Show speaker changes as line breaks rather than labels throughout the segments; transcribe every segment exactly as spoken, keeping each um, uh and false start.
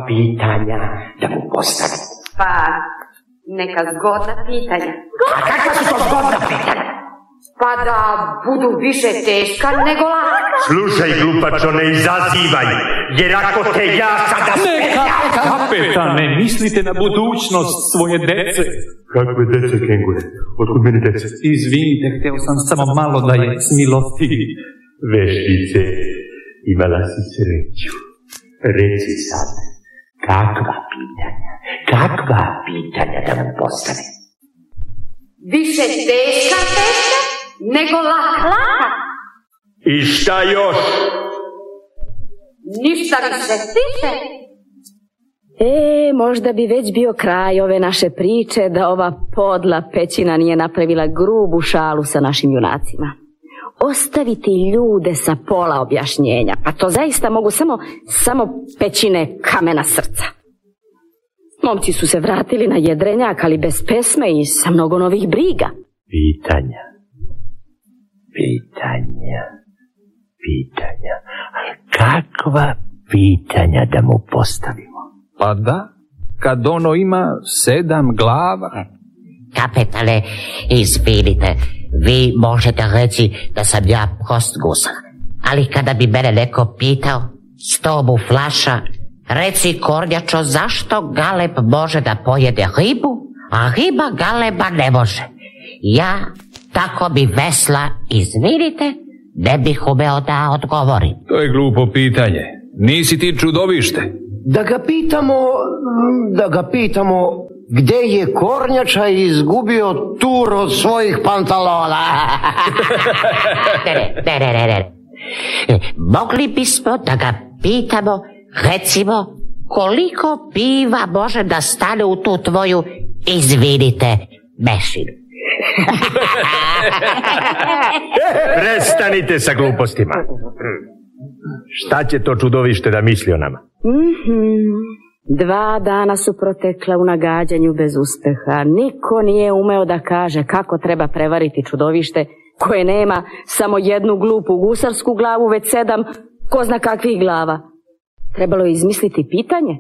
pitanja da mu postavim?
Pa, neka zgodna pitanja.
A kakva su to zgodna pitanja?
Pa da budu više teška nego laka.
Slušaj, glupačo, ne izazivaj, jer ako te ja sada spetljam...
Kapetane, mislite na budućnost svoje dece.
Kakve dece, kengure? Otkud meni dece?
Izvinite, hteo sam samo malo da je smilostivi.
Veštice, imala si sreću. Reci sad, kakva pitanja, kakva pitanja da mu postavim?
Više teška teška nego laka laka.
I šta još?
Ništa više tiše.
E, možda bi već bio kraj ove naše priče da ova podla pećina nije napravila grubu šalu sa našim junacima. Ostaviti ljude sa pola objašnjenja, pa to zaista mogu samo, samo pećine kamena srca. Momci su se vratili na jedrenjak, ali bez pesme i sa mnogo novih briga.
Pitanja, pitanja, pitanja, ali kakva pitanja da mu postavimo?
Pa da, kad ono ima sedam glava.
Kapetane, izvinite, vi možete reći da sam ja prost gusar, ali kada bi mene neko pitao, sto mu flaša, reci Kornjačo, zašto galeb može da pojede ribu, a riba galeba ne može? Ja, tako bi vesla, izvinite, ne bih umeo da odgovorim.
To je glupo pitanje. Nisi ti čudovište.
Da ga pitamo, da ga pitamo gde je Kornjača izgubio tur od svojih pantalona.
ne, ne, ne, ne, ne. Mogli bismo da ga pitamo, recimo, koliko piva može da stane u tu tvoju, izvinite, mešinu.
Prestanite sa glupostima. Šta će to čudovište da misli o nama?
Mm-hmm. Dva dana su protekla u nagađanju bez uspeha. Niko nije umeo da kaže kako treba prevariti čudovište koje nema samo jednu glupu gusarsku glavu, već sedam ko zna kakvih glava. Trebalo je izmisliti pitanje.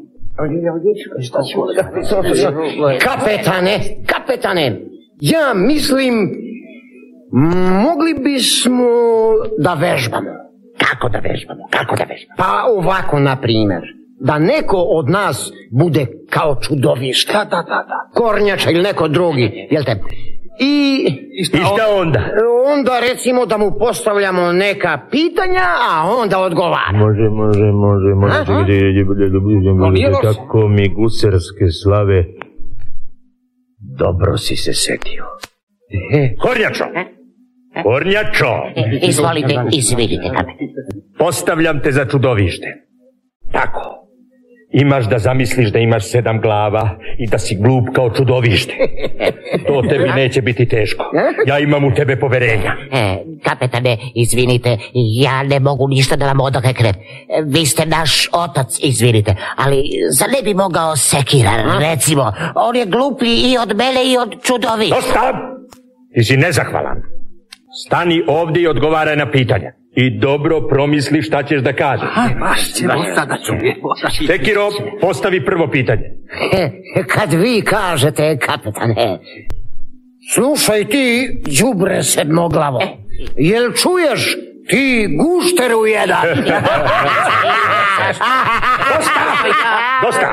Kapetane, kapetane, ja mislim mogli bismo da vežbamo.
Kako da vežbamo? Kako da vežbamo?
Pa ovako, na primjer, da neko od nas bude kao čudovište. Da, da, da, da. Kornjača ili neko drugi, jel te? I,
I šta onda?
Onda recimo da mu postavljamo neka pitanja, a onda odgovara.
Može, može, može, može. Kako mi gusarske slave. Dobro si se setio. Kornjačo! Kornjačo!
Izvolite, izvinite, kapetan.
Postavljam te za čudovište. Tako. Imaš da zamisliš da imaš sedam glava i da si glup kao čudovište. To tebi neće biti teško. Ja imam u tebe poverenja.
E, kapetane, izvinite, ja ne mogu ništa da vam odreknem. Vi ste naš otac, izvinite, ali za ne bi mogao Sekiran, recimo. On je gluplji i od mene i od čudovišta.
Dosta! Ti si nezahvalan. Stani ovdje i odgovaraj na pitanja. I dobro promisli šta ćeš da kažeš. Sekiro, postavi prvo pitanje.
Kad vi kažete, kapetane, slušaj ti, đubre sedmoglavo, jel čuješ ti gušteru jedan?
Dosta! Dosta!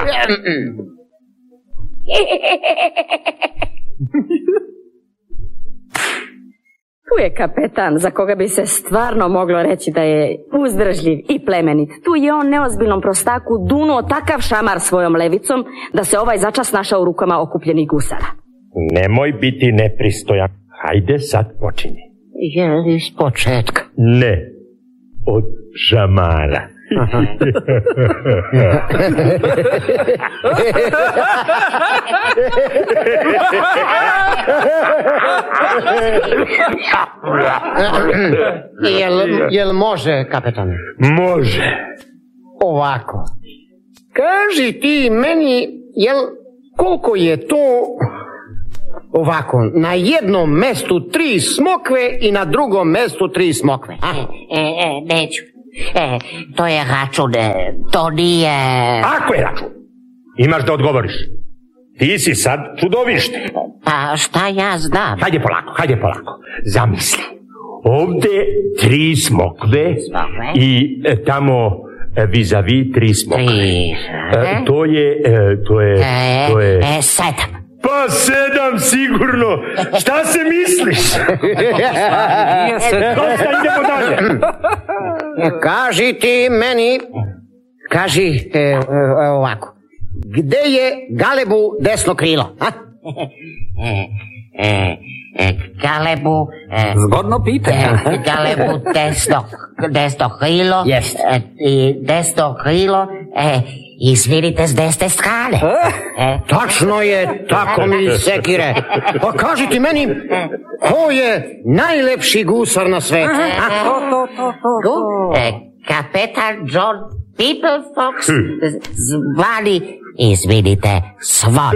Tu je kapetan za koga bi se stvarno moglo reći da je uzdržljiv i plemenit. Tu je on neozbiljnom prostaku dunuo takav šamar svojom levicom da se ovaj začas našao u rukama okupljenih gusara.
Nemoj biti nepristojan. Hajde sad počinji.
Je iz početka.
Ne, od šamara.
jel, jel može, kapetane?
Može.
Ovako. Kaži ti meni, jel, koliko je to ovako, na jednom mestu tri smokve i na drugom mestu tri smokve?
A? E, e, neću. E, to je račun, to nije...
Ako je račun? Imaš da odgovoriš. Ti si sad čudovište.
Pa šta ja znam?
Hajde polako, hajde polako. Zamisli. Ovde tri smokve i e, tamo e, vis-a-vis tri smokve.
Tri.
E, to je, e, to je, to je...
E, sedam.
Pa sedam sigurno. Šta se misliš? Dosta, idemo dalje.
Kaži ti meni, kaži e, e, ovako. Gde je Galebu desno krilo? A?
E, e, e, Galebu... E,
Zgodno pitanje.
e, Galebu desno, desno krilo.
Jest.
E, i desno krilo... E, izvinite s desne strane. E,
Tačno je, tako mi sekire. Pa kaži ti meni, ko je najlepši gusar na svetu? A?
gu- e, kapetan John Peoplefox zvani, izvinite, Svon.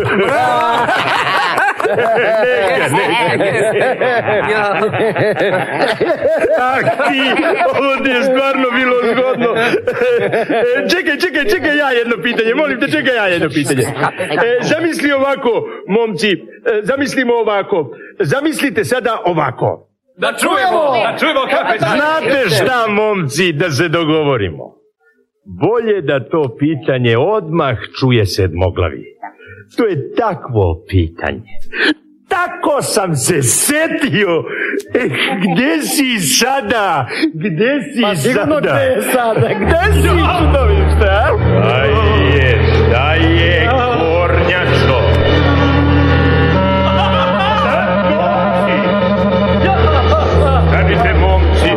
Ah ti, ovo ti je stvarno bilo zgodno. E, čekaj, čekaj, čekaj ja jedno pitanje, molim te, čekaj ja jedno pitanje. E, zamisli ovako, momci, e, zamislimo ovako, zamislite sada ovako.
Da čujemo, da čujemo kapetan.
Znate šta, momci, da se dogovorimo? Bolje da to pitanje odmah čuje sedmoglavi. To je takvo pitanje. Tako sam se setio. Eh, gde si sada? Gde si
Pa sigurno
sada?
gde je sada?
Gde si čudovište? Šta je? Šta je?